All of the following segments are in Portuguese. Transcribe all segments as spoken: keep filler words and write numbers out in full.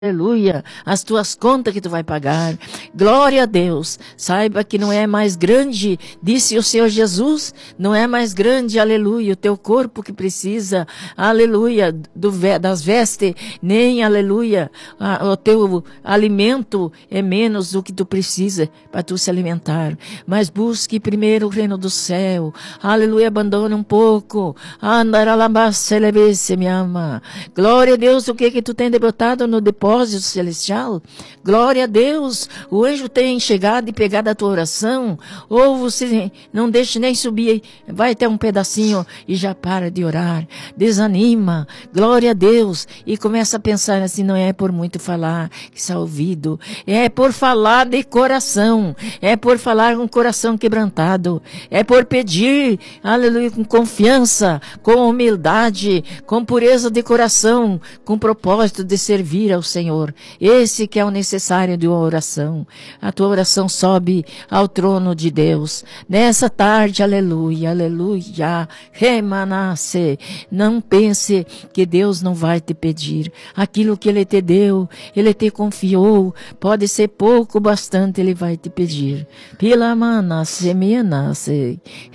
Aleluia, as tuas contas que tu vai pagar. Glória a Deus. Saiba que não é mais grande, disse o Senhor Jesus, não é mais grande, aleluia, o teu corpo que precisa, aleluia, do, das vestes, nem, aleluia, a, o teu alimento é menos do que tu precisa para tu se alimentar. Mas busque primeiro o reino do céu, aleluia, abandona um pouco. Andaralabase, me ama. Glória a Deus, o que que tu tem debotado no depósito celestial? Glória a Deus, o anjo tem chegado e pegado a tua oração, ou você não deixa nem subir, vai até um pedacinho e já para de orar, desanima, glória a Deus, e começa a pensar assim, não é por muito falar que está ouvido, é por falar de coração, é por falar com o coração quebrantado, é por pedir, aleluia, com confiança, com humildade, com pureza de coração, com propósito de servir ao Senhor. Esse que é o necessário de uma oração. A tua oração sobe ao trono de Deus. Nessa tarde, aleluia, aleluia, remanasse. Não pense que Deus não vai te pedir. Aquilo que Ele te deu, Ele te confiou, pode ser pouco, bastante, Ele vai te pedir. Pila manasse, menasse,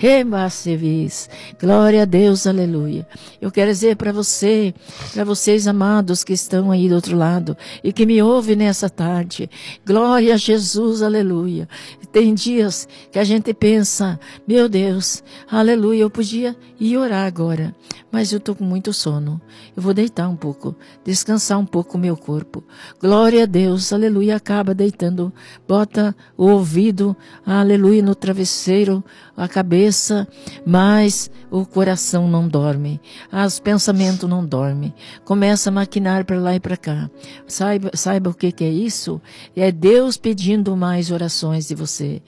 rebacevis. Glória a Deus, aleluia. Eu quero dizer para você, para vocês amados que estão aí do outro lado, e que me ouve nessa tarde, glória a Jesus, aleluia. Tem dias que a gente pensa, meu Deus, aleluia, eu podia ir orar agora, mas eu estou com muito sono, eu vou deitar um pouco, descansar um pouco o meu corpo. Glória a Deus, aleluia, acaba deitando, bota o ouvido, aleluia, no travesseiro, a cabeça, mas o coração não dorme, os pensamentos não dormem, começa a maquinar para lá e para cá. Saiba, saiba o que, que é isso? É Deus pedindo mais orações de você.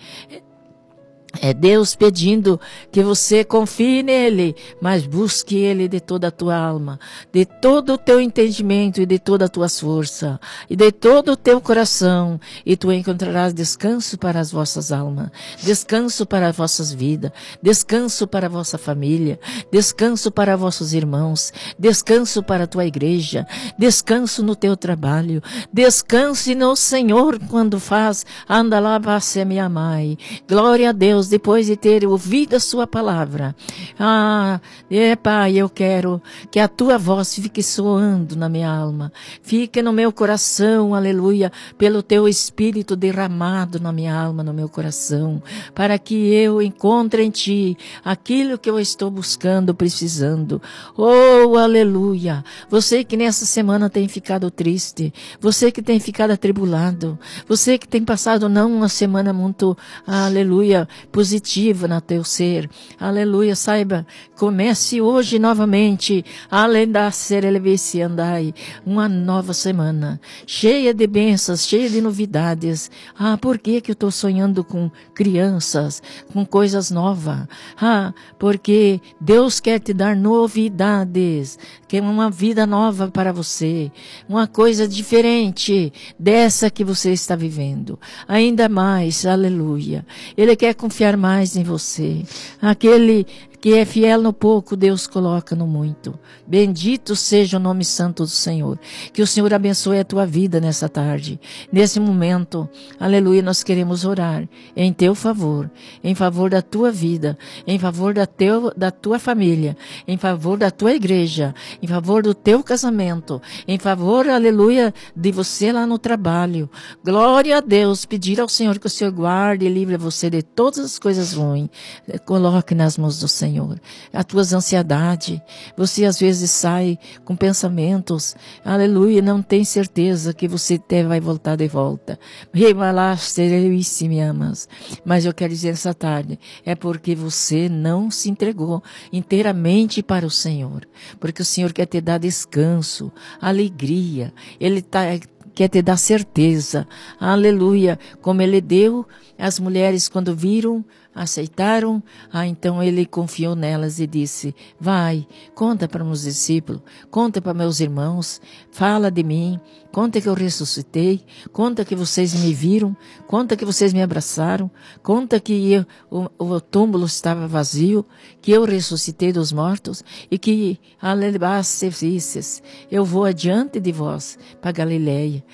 É Deus pedindo que você confie nele, mas busque ele de toda a tua alma, de todo o teu entendimento e de toda a tua força, e de todo o teu coração, e tu encontrarás descanso para as vossas almas, descanso para as vossas vidas, descanso para a vossa família, descanso para vossos irmãos, descanso para a tua igreja, descanso no teu trabalho, descanse no Senhor quando faz, anda lá, vá ser minha mãe. Glória a Deus. Depois de ter ouvido a sua palavra, ah, é Pai, eu quero que a tua voz fique soando na minha alma, fique no meu coração, aleluia, pelo teu Espírito derramado na minha alma, no meu coração, para que eu encontre em ti aquilo que eu estou buscando, precisando. Oh, aleluia, você que nessa semana tem ficado triste, você que tem ficado atribulado, você que tem passado não uma semana muito, aleluia, positiva no teu ser, aleluia, saiba, comece hoje novamente, além da ser elevesse andai, uma nova semana, cheia de bênçãos, cheia de novidades. Ah, por que que eu estou sonhando com crianças, com coisas novas? Ah, porque Deus quer te dar novidades, quer uma vida nova para você, uma coisa diferente dessa que você está vivendo, ainda mais, aleluia, Ele quer confiar mais em você. Aquele que é fiel no pouco, Deus coloca no muito. Bendito seja o nome santo do Senhor. Que o Senhor abençoe a tua vida nessa tarde. Nesse momento, aleluia, nós queremos orar em teu favor, em favor da tua vida, em favor da, teu, da tua família, em favor da tua igreja, em favor do teu casamento, em favor, aleluia, de você lá no trabalho. Glória a Deus, pedir ao Senhor que o Senhor guarde e livre você de todas as coisas ruins. Coloque nas mãos do Senhor. Senhor, as tuas ansiedades, você às vezes sai com pensamentos, aleluia, não tem certeza que você até vai voltar de volta, mas eu quero dizer essa tarde, é porque você não se entregou inteiramente para o Senhor, porque o Senhor quer te dar descanso, alegria, Ele está quer te dar certeza, aleluia, como Ele deu as mulheres quando viram, aceitaram, ah, então Ele confiou nelas e disse, vai, conta para meus discípulos, conta para meus irmãos, fala de mim, conta que eu ressuscitei, conta que vocês me viram, conta que vocês me abraçaram, conta que eu, o, o túmulo estava vazio, que eu ressuscitei dos mortos e que, aleluia, eu vou adiante de vós para Galileia.